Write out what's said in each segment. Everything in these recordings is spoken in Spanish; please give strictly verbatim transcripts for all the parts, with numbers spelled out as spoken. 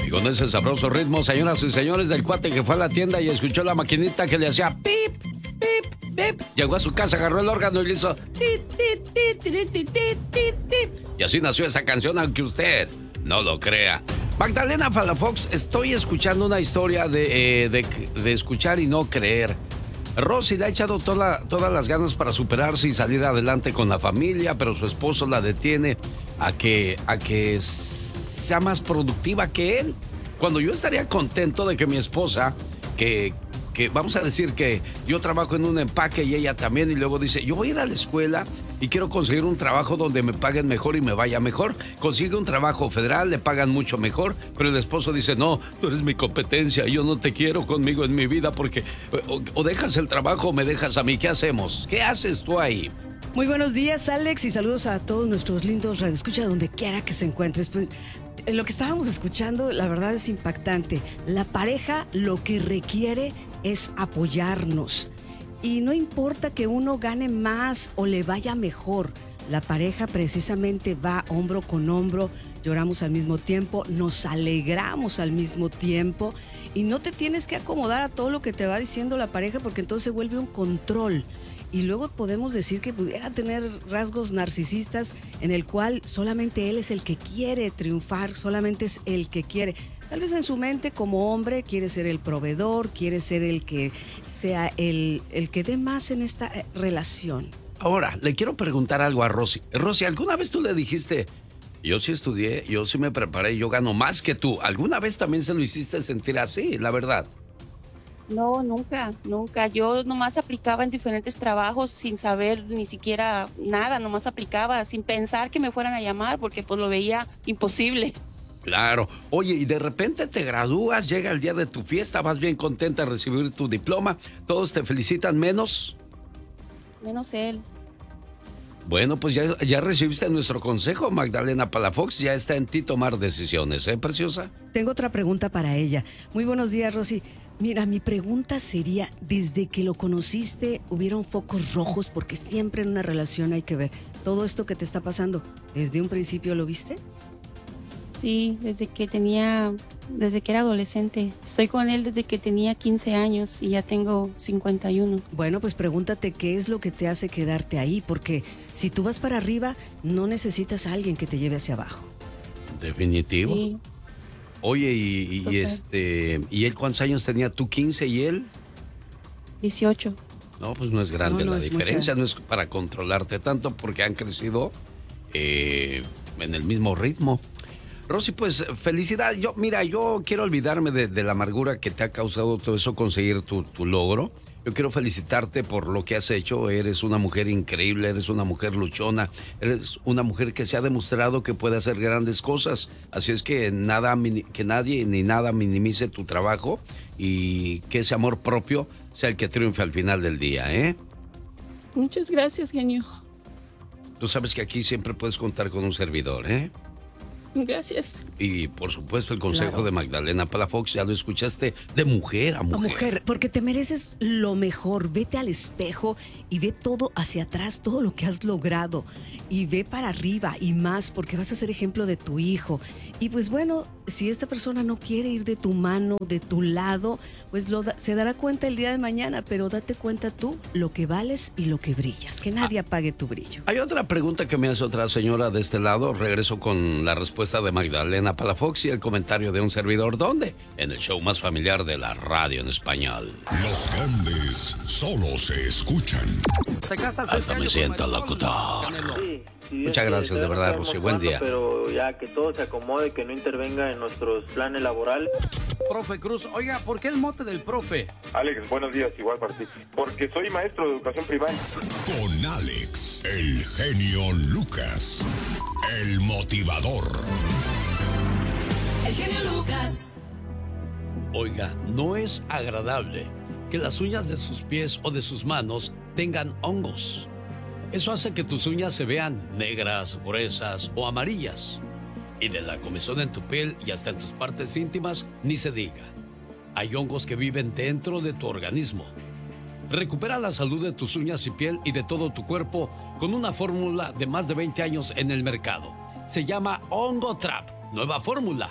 Y con ese sabroso ritmo, señoras y señores, del cuate que fue a la tienda y escuchó la maquinita que le hacía pip, pip, pip. Llegó a su casa, agarró el órgano y le hizo tit, tit, tit, tit, tit, tit, tit. Y así nació esa canción, aunque usted no lo crea. Magdalena Palafox, estoy escuchando una historia de, eh, de, de escuchar y no creer. Rosy le ha echado toda, todas las ganas para superarse y salir adelante con la familia, pero su esposo la detiene a que, a que sea más productiva que él. Cuando yo estaría contento de que mi esposa, que, que vamos a decir que yo trabajo en un empaque y ella también, y luego dice, yo voy a ir a la escuela y quiero conseguir un trabajo donde me paguen mejor y me vaya mejor. Consigue un trabajo federal, le pagan mucho mejor, pero el esposo dice, no, tú eres mi competencia, yo no te quiero conmigo en mi vida porque o, o dejas el trabajo o me dejas a mí. ¿Qué hacemos? ¿Qué haces tú ahí? Muy buenos días, Alex, y saludos a todos nuestros lindos radioescuchas donde quiera que se encuentres. Pues lo que estábamos escuchando, la verdad es impactante. La pareja lo que requiere es apoyarnos. Y no importa que uno gane más o le vaya mejor, la pareja precisamente va hombro con hombro, lloramos al mismo tiempo, nos alegramos al mismo tiempo y no te tienes que acomodar a todo lo que te va diciendo la pareja porque entonces se vuelve un control. Y luego podemos decir que pudiera tener rasgos narcisistas en el cual solamente él es el que quiere triunfar, solamente es el que quiere. Tal vez en su mente como hombre quiere ser el proveedor, quiere ser el que sea el, el que dé más en esta relación. Ahora, le quiero preguntar algo a Rosy. Rosy, ¿alguna vez tú le dijiste, yo sí estudié, yo sí me preparé, yo gano más que tú? ¿Alguna vez también se lo hiciste sentir así, la verdad? No, nunca, nunca. Yo nomás aplicaba en diferentes trabajos sin saber ni siquiera nada, nomás aplicaba sin pensar que me fueran a llamar porque pues lo veía imposible. Claro. Oye, y de repente te gradúas, llega el día de tu fiesta, vas bien contenta de recibir tu diploma, todos te felicitan menos. Menos él. Bueno, pues ya, ya recibiste nuestro consejo, Magdalena Palafox, ya está en ti tomar decisiones, ¿eh, preciosa? Tengo otra pregunta para ella. Muy buenos días, Rosy. Mira, mi pregunta sería, desde que lo conociste, ¿hubieron focos rojos? Porque siempre en una relación hay que ver todo esto que te está pasando. ¿Desde un principio lo viste? Sí, desde que tenía, desde que era adolescente. Estoy con él desde que tenía quince años y ya tengo cincuenta y uno. Bueno, pues pregúntate qué es lo que te hace quedarte ahí, porque si tú vas para arriba, no necesitas a alguien que te lleve hacia abajo. Definitivo. Sí. Oye, y, y este, ¿y él cuántos años tenía? ¿Tú quince y él? dieciocho. No, pues no es grande No, no la es diferencia, mucha. no es para controlarte tanto porque han crecido eh, en el mismo ritmo. Rosy, pues felicidad. Yo, mira, yo quiero olvidarme de, de la amargura que te ha causado todo eso, conseguir tu, tu logro. Yo quiero felicitarte por lo que has hecho. Eres una mujer increíble, eres una mujer luchona, eres una mujer que se ha demostrado que puede hacer grandes cosas. Así es que nada, que nadie ni nada minimice tu trabajo y que ese amor propio sea el que triunfe al final del día, ¿eh? Muchas gracias, genio. Tú sabes que aquí siempre puedes contar con un servidor, ¿eh? Gracias. Y por supuesto el consejo Claro. de Magdalena Palafox, ya lo escuchaste, de mujer a A mujer. mujer, porque te mereces lo mejor. Vete al espejo y ve todo hacia atrás, todo lo que has logrado. Y ve para arriba y más, porque vas a ser ejemplo de tu hijo. Y pues bueno, si esta persona no quiere ir de tu mano, de tu lado, pues lo da- se dará cuenta el día de mañana, pero date cuenta tú lo que vales y lo que brillas. Que nadie apague tu brillo. Hay otra pregunta que me hace otra señora de este lado. Regreso con la respuesta de Magdalena Palafox y el comentario de un servidor. ¿Dónde? En el show más familiar de la radio en español. Los grandes solo se escuchan. Hasta me siento locutor. Sí, sí, Muchas sí, gracias, de sabemos verdad, que Rosy. vamos Buen jugando, día. Pero ya que todo se acomode, que no intervenga en nuestros planes laborales. Profe Cruz, oiga, ¿por qué el mote del profe? Alex, buenos días, igual para ti. Porque soy maestro de educación primaria. Con Alex, el genio Lucas, el motivador. El genio Lucas. Oiga, no es agradable que las uñas de sus pies o de sus manos tengan hongos. Eso hace que tus uñas se vean negras, gruesas o amarillas. Y de la comezón en tu piel y hasta en tus partes íntimas, ni se diga. Hay hongos que viven dentro de tu organismo. Recupera la salud de tus uñas y piel y de todo tu cuerpo con una fórmula de más de veinte años en el mercado. Se llama Hongo Trap, nueva fórmula.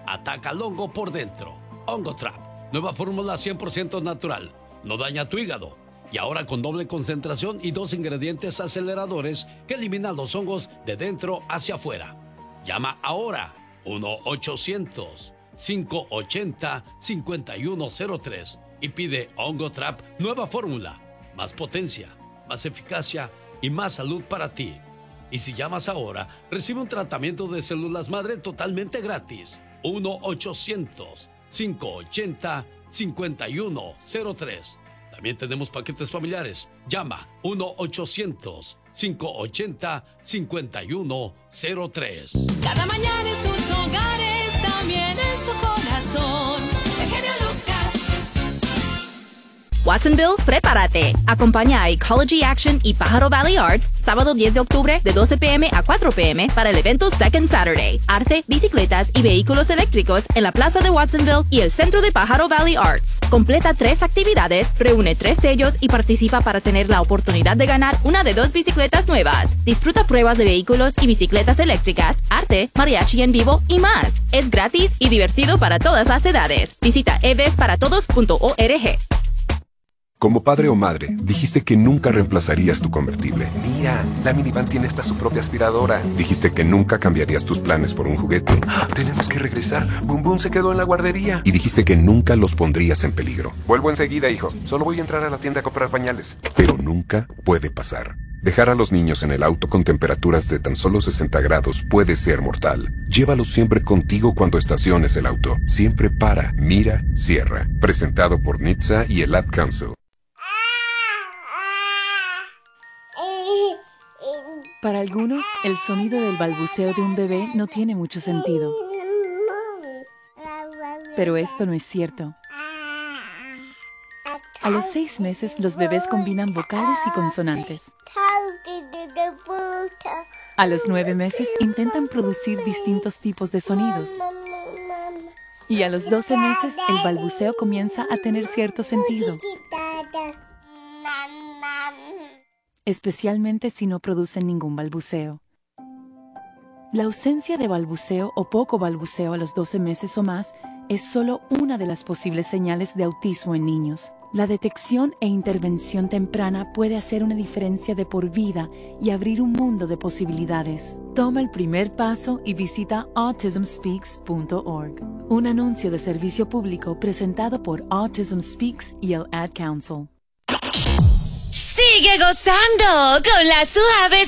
Ataca al hongo por dentro. Ongotrap, nueva fórmula cien por ciento natural. No daña tu hígado. Y ahora con doble concentración y dos ingredientes aceleradores que eliminan los hongos de dentro hacia afuera. Llama ahora uno ochocientos, cinco ochenta, cincuenta y uno cero tres y pide Ongotrap nueva fórmula. Más potencia, más eficacia y más salud para ti. Y si llamas ahora, recibe un tratamiento de células madre totalmente gratis. uno ochocientos, cinco ochenta, cincuenta y uno cero tres. También tenemos paquetes familiares. Llama uno ochocientos, cinco ochenta, cincuenta y uno cero tres. Cada mañana en sus hogares, también en su corazón. El genio Lucas. Watsonville, prepárate. Acompaña a Ecology Action y Pájaro Valley Arts sábado diez de octubre de doce p m a cuatro p m para el evento Second Saturday. Arte, bicicletas y vehículos eléctricos en la plaza de Watsonville y el centro de Pájaro Valley Arts. Completa tres actividades, reúne tres sellos y participa para tener la oportunidad de ganar una de dos bicicletas nuevas. Disfruta pruebas de vehículos y bicicletas eléctricas, arte, mariachi en vivo y más. Es gratis y divertido para todas las edades. Visita e v e s para todos punto org. Como padre o madre, dijiste que nunca reemplazarías tu convertible. Mira, la minivan tiene hasta su propia aspiradora. Dijiste que nunca cambiarías tus planes por un juguete. ¡Ah, tenemos que regresar! Boom Boom se quedó en la guardería. Y dijiste que nunca los pondrías en peligro. Vuelvo enseguida, hijo. Solo voy a entrar a la tienda a comprar pañales. Pero nunca puede pasar. Dejar a los niños en el auto con temperaturas de tan solo sesenta grados puede ser mortal. Llévalos siempre contigo cuando estaciones el auto. Siempre para, mira, cierra. Presentado por N H T S A y el Ad Council. Para algunos, el sonido del balbuceo de un bebé no tiene mucho sentido. Pero esto no es cierto. A los seis meses, los bebés combinan vocales y consonantes. A los nueve meses, intentan producir distintos tipos de sonidos. Y a los doce meses, el balbuceo comienza a tener cierto sentido. Especialmente si no producen ningún balbuceo. La ausencia de balbuceo o poco balbuceo a los doce meses o más es solo una de las posibles señales de autismo en niños. La detección e intervención temprana puede hacer una diferencia de por vida y abrir un mundo de posibilidades. Toma el primer paso y visita autism speaks punto org. Un anuncio de servicio público presentado por Autism Speaks y el Ad Council. Sigue gozando con la suave